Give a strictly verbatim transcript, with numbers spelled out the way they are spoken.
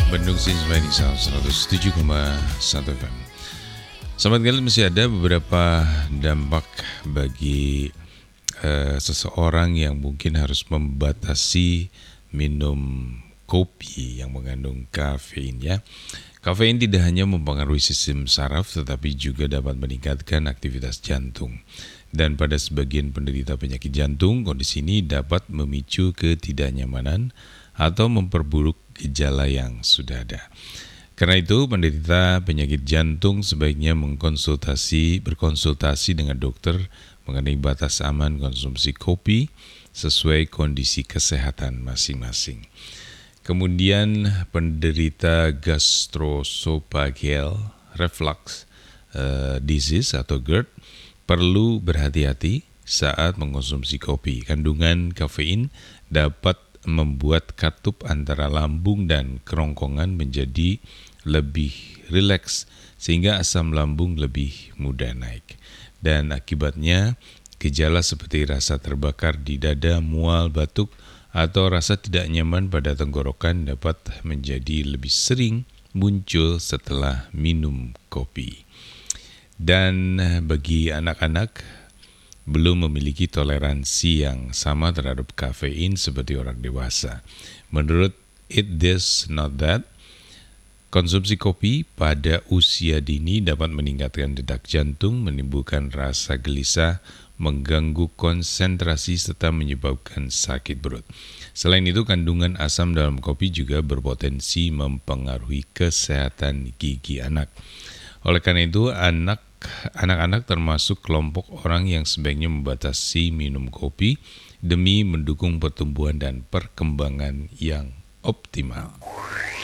Bandung Cincinnati seratus tujuh koma satu F M. Sahabat kalian, masih ada beberapa dampak bagi uh, seseorang yang mungkin harus membatasi minum kopi yang mengandung kafein ya. Kafein tidak hanya mempengaruhi sistem saraf tetapi juga dapat meningkatkan aktivitas jantung. Dan pada sebagian penderita penyakit jantung, kondisi ini dapat memicu ketidaknyamanan atau memperburuk gejala yang sudah ada. Karena itu, penderita penyakit jantung sebaiknya mengkonsultasi, berkonsultasi dengan dokter mengenai batas aman konsumsi kopi sesuai kondisi kesehatan masing-masing. Kemudian, penderita gastroesophageal reflux uh, disease atau GERD perlu berhati-hati saat mengkonsumsi kopi. Kandungan kafein dapat membuat katup antara lambung dan kerongkongan menjadi lebih rileks sehingga asam lambung lebih mudah naik. Dan akibatnya gejala seperti rasa terbakar di dada, mual, batuk, atau rasa tidak nyaman pada tenggorokan dapat menjadi lebih sering muncul setelah minum kopi. Dan bagi anak-anak belum memiliki toleransi yang sama terhadap kafein seperti orang dewasa. Menurut Eat This Not That, konsumsi kopi pada usia dini dapat meningkatkan detak jantung, menimbulkan rasa gelisah, mengganggu konsentrasi serta menyebabkan sakit perut. Selain itu, kandungan asam dalam kopi juga berpotensi mempengaruhi kesehatan gigi anak. Oleh karena itu, anak Anak-anak termasuk kelompok orang yang sebaiknya membatasi minum kopi demi mendukung pertumbuhan dan perkembangan yang optimal.